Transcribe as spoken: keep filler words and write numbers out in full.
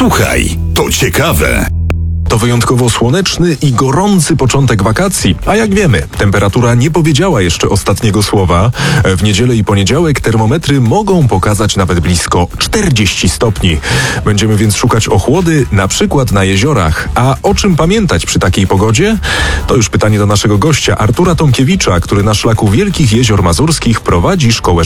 Słuchaj, to ciekawe. To wyjątkowo słoneczny i gorący początek wakacji, a jak wiemy, temperatura nie powiedziała jeszcze ostatniego słowa. W niedzielę i poniedziałek termometry mogą pokazać nawet blisko czterdzieści stopni. Będziemy więc szukać ochłody, na przykład na jeziorach. A o czym pamiętać przy takiej pogodzie? To już pytanie do naszego gościa, Artura Tomkiewicza, który na szlaku Wielkich Jezior Mazurskich prowadzi szkołę